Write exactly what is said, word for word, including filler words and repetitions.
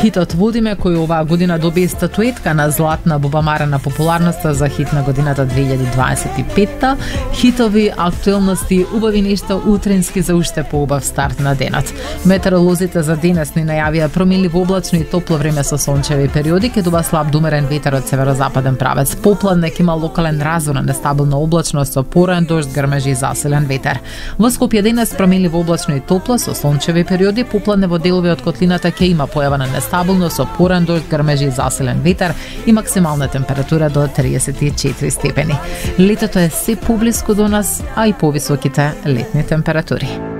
Хитот "Водиме", кој оваа година доби статуетка на златна бубамара на популарноста за хит на годината две илјади дваесет и петта, хитови, актуелности, убави нешта утрински за уште поубав старт на денот. Метеоролозите за денес ни најавија променливо облачно и топло време со сончеви периоди, ке дуба слаб до умерен ветер од северозападен правец. Попладне ќе има локален разворен нестабилна облачност со поран дожд, грмежи и засилен ветер. Во Скопје денес променливо облачно и топло со сончеви периоди, попладне во делови од котлината ќе има појава на нестабилност со поран дожд, грмежи и засилен ветер и максимална температура до триесет и четири степени. Летото е се поблиску до нас, а и повисоките летни температури.